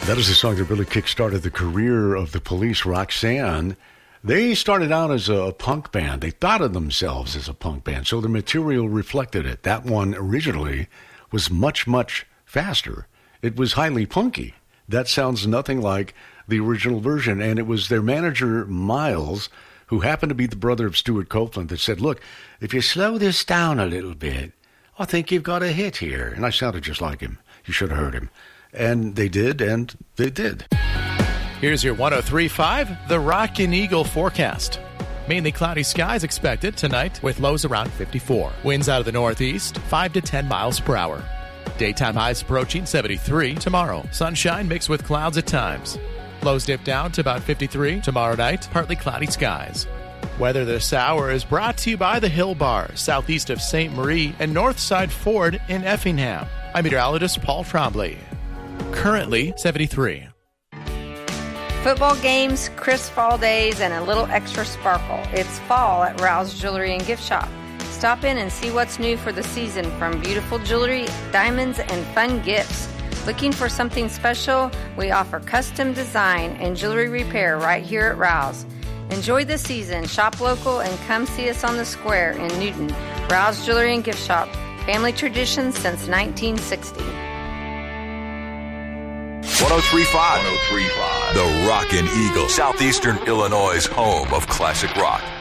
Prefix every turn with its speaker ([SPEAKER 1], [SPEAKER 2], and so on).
[SPEAKER 1] That is a song that really kick-started the career of the Police. Roxanne, they started out as a punk band. They thought of themselves as a punk band, so the material reflected it. That one originally was much, much faster. It was highly punky. That sounds nothing like the original version, and it was their manager, Miles, who happened to be the brother of Stuart Copeland, that said, look, if you slow this down a little bit, I think you've got a hit here. And I sounded just like him. You should have heard him. And they did, and they did.
[SPEAKER 2] Here's your 103.5, the Rock and Eagle forecast. Mainly cloudy skies expected tonight with lows around 54. Winds out of the northeast, 5 to 10 miles per hour. Daytime highs approaching 73 tomorrow. Sunshine mixed with clouds at times. Lows dip down to about 53 tomorrow night, partly cloudy skies. Weather this hour is brought to you by the Hill Bar, southeast of St. Marie and Northside Ford in Effingham. I'm meteorologist Paul Trombley. Currently 73.
[SPEAKER 3] Football games, crisp fall days, and a little extra sparkle. It's fall at Rouse Jewelry and Gift Shop. Stop in and see what's new for the season, from beautiful jewelry, diamonds, and fun gifts. Looking for something special? We offer custom design and jewelry repair right here at Rouse. Enjoy the season. Shop local and come see us on the square in Newton. Rouse Jewelry and Gift Shop. Family traditions since 1960.
[SPEAKER 4] 103.5. The Rock and Eagle, Southeastern Illinois' home of classic rock.